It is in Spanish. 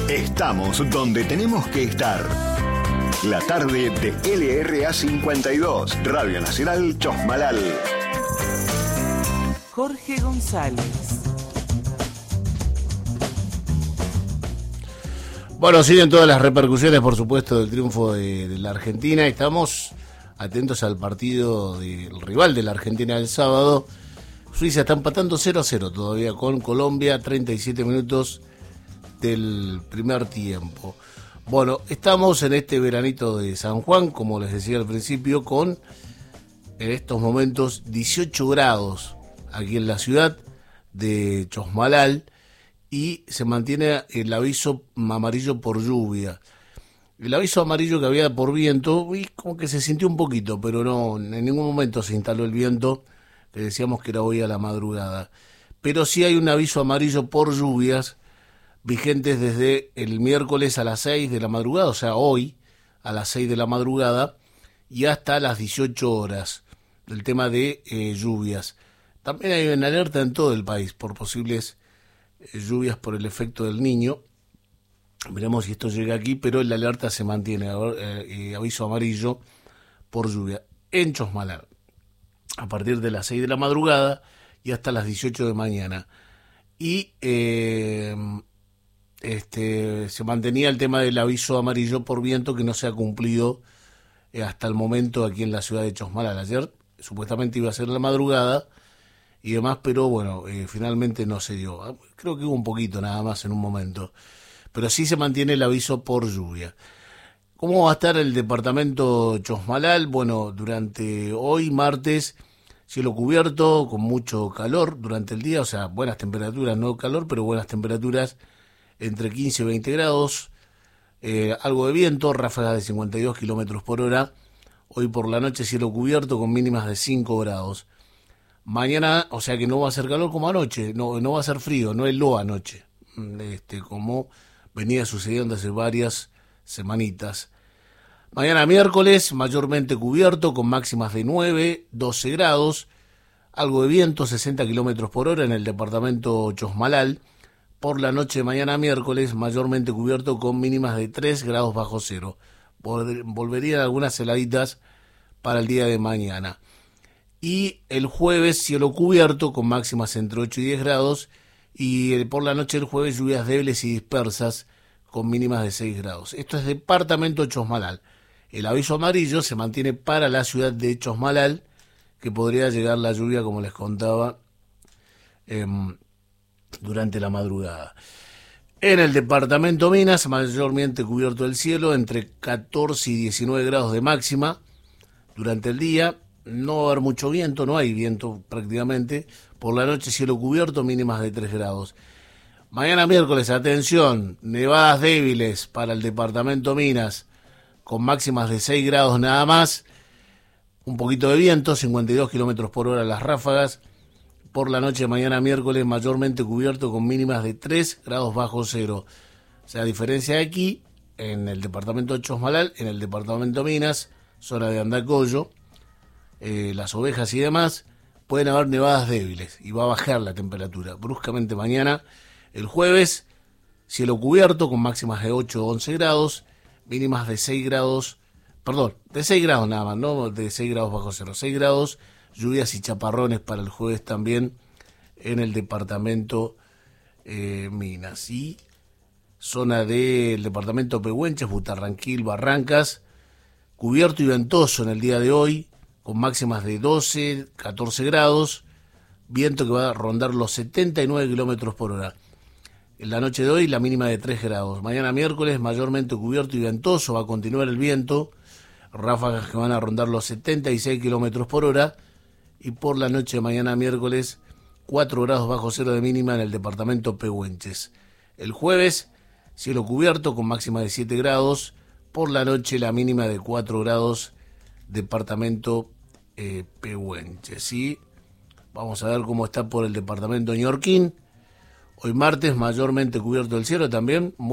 Estamos donde tenemos que estar. La tarde de LRA 52, Radio Nacional Chosmalal. Jorge González. Bueno, siguen todas las repercusiones, por supuesto, del triunfo de la Argentina. Estamos atentos al partido del rival de la Argentina del sábado. Suiza está empatando 0-0 todavía con Colombia, 37 minutos del primer tiempo. Bueno, estamos en este veranito de San Juan, como les decía al principio, con en estos momentos 18 grados aquí en la ciudad de Chosmalal y se mantiene el aviso amarillo por lluvia. El aviso amarillo que había por viento, y como que se sintió un poquito, pero no, en ningún momento se instaló el viento, que decíamos que era hoy a la madrugada. Pero sí hay un aviso amarillo por lluvias, vigentes desde el miércoles a las 6 de la madrugada, o sea, hoy a las 6 de la madrugada, y hasta las 18 horas, del tema de lluvias. También hay una alerta en todo el país por posibles lluvias por el efecto del Niño. Veremos si esto llega aquí, pero la alerta se mantiene, aviso amarillo por lluvia en Chosmalal, a partir de las 6 de la madrugada y hasta las 18 de mañana. Y se mantenía el tema del aviso amarillo por viento, que no se ha cumplido hasta el momento aquí en la ciudad de Chosmalal. Ayer supuestamente iba a ser la madrugada y demás, pero bueno, finalmente no se dio. Creo que hubo un poquito nada más en un momento, pero sí se mantiene el aviso por lluvia. ¿Cómo va a estar el departamento Chosmalal? Bueno, durante hoy, martes, cielo cubierto, con mucho calor durante el día, o sea, buenas temperaturas, no calor, pero buenas temperaturas, entre 15 y 20 grados, algo de viento, ráfagas de 52 kilómetros por hora. Hoy por la noche cielo cubierto con mínimas de 5 grados. Mañana, o sea que no va a ser calor como anoche, no va a ser frío, no heló anoche, como venía sucediendo hace varias semanitas. Mañana miércoles, mayormente cubierto, con máximas de 9, 12 grados, algo de viento, 60 kilómetros por hora en el departamento Chosmalal. Por la noche de mañana miércoles, mayormente cubierto, con mínimas de 3 grados bajo cero. Volverían algunas heladitas para el día de mañana. Y el jueves, cielo cubierto, con máximas entre 8 y 10 grados, y por la noche del jueves, lluvias débiles y dispersas, con mínimas de 6 grados. Esto es departamento Chosmalal. El aviso amarillo se mantiene para la ciudad de Chosmalal, que podría llegar la lluvia, como les contaba, durante la madrugada. En el departamento Minas, mayormente cubierto el cielo, entre 14 y 19 grados de máxima durante el día. No va a haber mucho viento, no hay viento prácticamente. Por la noche cielo cubierto, mínimas de 3 grados. Mañana miércoles, atención, nevadas débiles para el departamento Minas, con máximas de 6 grados nada más. Un poquito de viento, 52 kilómetros por hora las ráfagas. Por la noche de mañana miércoles, mayormente cubierto con mínimas de 3 grados bajo cero. O sea, a diferencia de aquí, en el departamento de Chosmalal, en el departamento Minas, zona de Andacollo, las ovejas y demás, pueden haber nevadas débiles y va a bajar la temperatura bruscamente mañana. El jueves, cielo cubierto con máximas de 8 o 11 grados, mínimas de 6 grados, de 6 grados nada más, no de 6 grados bajo cero, 6 grados, lluvias y chaparrones para el jueves también en el departamento Minas. Y zona del departamento Pehuenches, Butarranquil, Barrancas, cubierto y ventoso en el día de hoy, con máximas de 12, 14 grados, viento que va a rondar los 79 kilómetros por hora. En la noche de hoy, la mínima de 3 grados. Mañana miércoles, mayormente cubierto y ventoso, va a continuar el viento, ráfagas que van a rondar los 76 kilómetros por hora. Y por la noche de mañana miércoles, 4 grados bajo cero de mínima en el departamento Pehuenches. El jueves, cielo cubierto con máxima de 7 grados. Por la noche, la mínima de 4 grados, departamento Pehuenches. ¿Sí? Vamos a ver cómo está por el departamento Ñorquín. Hoy martes, mayormente cubierto el cielo también.